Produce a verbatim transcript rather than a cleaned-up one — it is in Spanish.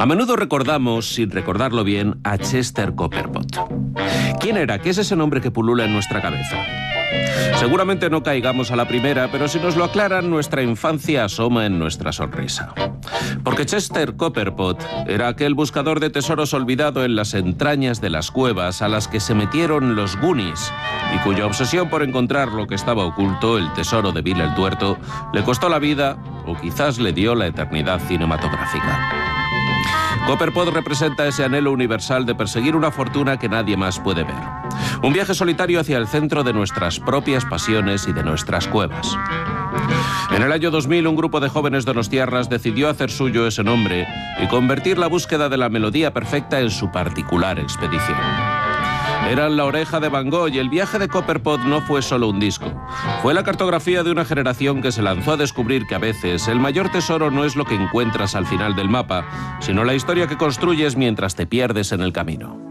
A menudo recordamos, sin recordarlo bien, a Chester Copperpot. ¿Quién era? ¿Qué es ese nombre que pulula en nuestra cabeza? Seguramente no caigamos a la primera, pero si nos lo aclaran, nuestra infancia asoma en nuestra sonrisa. Porque Chester Copperpot era aquel buscador de tesoros olvidado en las entrañas de las cuevas a las que se metieron los Goonies, y cuya obsesión por encontrar lo que estaba oculto, el tesoro de Bill el Tuerto, le costó la vida o quizás le dio la eternidad cinematográfica. Copperpot representa ese anhelo universal de perseguir una fortuna que nadie más puede ver. Un viaje solitario hacia el centro de nuestras propias pasiones y de nuestras cuevas. En el año dos mil, un grupo de jóvenes donostiarras decidió hacer suyo ese nombre y convertir la búsqueda de la melodía perfecta en su particular expedición. Eran La Oreja de Van Gogh y el viaje de Copperpot no fue solo un disco. Fue la cartografía de una generación que se lanzó a descubrir que a veces el mayor tesoro no es lo que encuentras al final del mapa, sino la historia que construyes mientras te pierdes en el camino.